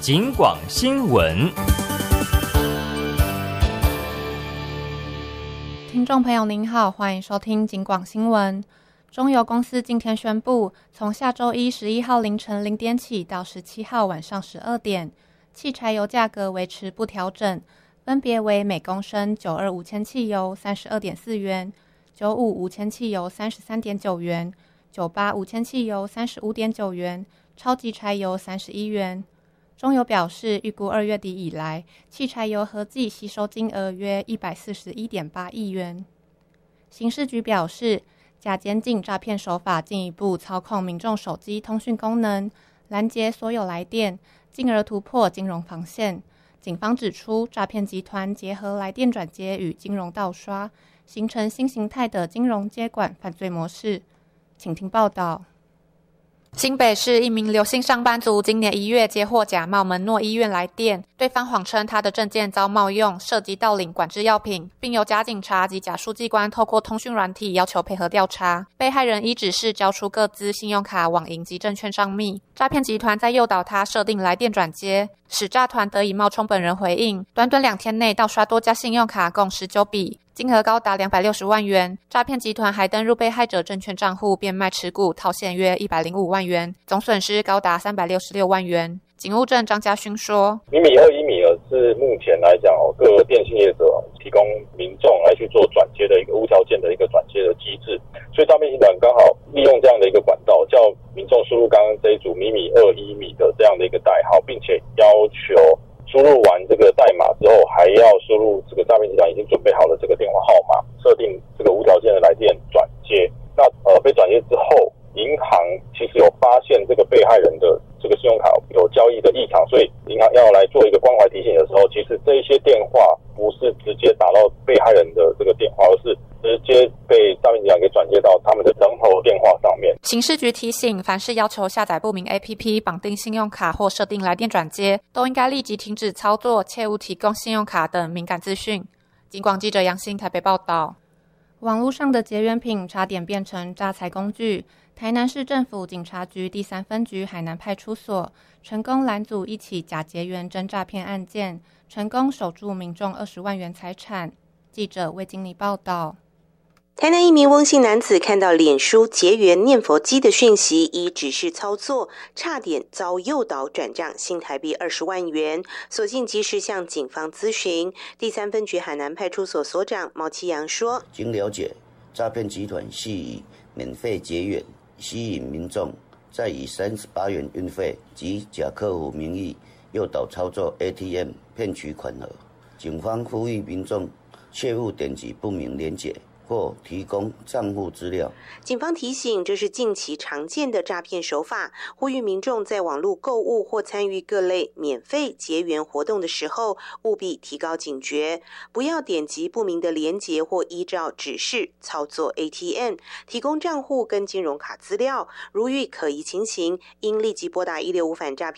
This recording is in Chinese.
警广新闻。 听众朋友您好，欢迎收听警广新闻。中油公司今天宣布，从下周一11号凌晨0点起到17号晚上12点，汽柴油价格维持不调整，分别为每公升92无铅汽油 32.4 元、95无铅汽油 33.9 元、98无铅汽油 35.9 元、超级柴油31元。中油表示，预估2月底以来，汽柴油合计吸收金额约141.8亿元。刑事局表示，假检警诈骗手法进一步操控民众手机通讯功能，拦截所有来电，进而突破金融防线。警方指出，诈骗集团结合来电转接与金融盗刷，形成新形态的金融接管犯罪模式。请听报道。新北市一名刘姓上班族今年1月接获假冒门诺医院来电，对方谎称他的证件遭冒用，涉及盗领管制药品，并由假警察及假书记官透过通讯软体要求配合调查。被害人依指示交出个资、信用卡、网银及证券账密。诈骗集团在诱导他设定来电转接，使诈团得以冒充本人回应，短短2天内盗刷多家信用卡共19笔，金额高达260万元。诈骗集团还登入被害者证券账户变卖持股，套现约105万元，总损失高达366万元。警务证张家勋说， 米米2、米尔是目前来讲各电信业者提供民众来去做转接的一个无条件的一个转接的机制，所以诈骗集团刚好利用这样的一个管道，叫民众输入刚刚这一组米米2、米的这样的一个代号，并且要求输入完这个代码之后，还要输入这个诈骗集团已经准备好了这个电话号码，设定这个无条件的来电转接。那被转接之后，银行其实有发现这个被害人的这个信用卡有交易的异常，所以银行要来做一个关怀提醒的时候，其实这一些电话不是直接打到被害人的这个电话，而是直接被诈骗集团给转接到他们的人头电话上面。 刑事局提醒，凡是要求下载不明 APP 绑定信用卡或设定来电转接，都应该立即停止操作，切勿提供信用卡等敏感资讯。警广记者杨欣台北报道。网络上的结缘品差点变成诈财工具，台南市政府警察局第3分局海南派出所成功拦阻一起假结缘真诈骗案件，成功守住民众20万元财产。记者魏经理报道。 台南一名翁姓男子看到脸书结缘念佛机的讯息，依指示操作，差点遭诱导转账新台币20万元，所幸及时向警方咨询。第3分局海南派出所所长毛其阳说， 经了解，诈骗集团系以免费结缘吸引民众，再以38元运费及假客户名义诱导操作 ATM 骗取款额。警方呼吁民众切勿点击不明连结或提供账户资料。 警方提醒，这是近期常见的诈骗手法，呼吁民众在网络购物或参与各类免费结缘活动的时候，务必提高警觉，不要点击不明的连结或依照指示操作 ATM， 提供账户跟金融卡资料。如遇可疑情形，应立即拨打165反诈骗